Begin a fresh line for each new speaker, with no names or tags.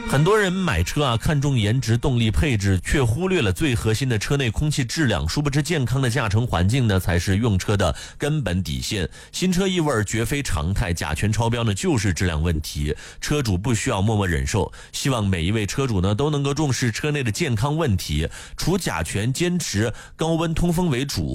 很多人买车啊，看重颜值、动力、配置，却忽略了最核心的车内空气质量。殊不知，健康的驾乘环境呢，才是用车的根本底线。新车异味绝非常态，甲醛超标呢，就是质量问题。车主不需要默默忍受。希望每一位车主呢，都能够重视车内的健康问题，除甲醛，坚持高温通风为主。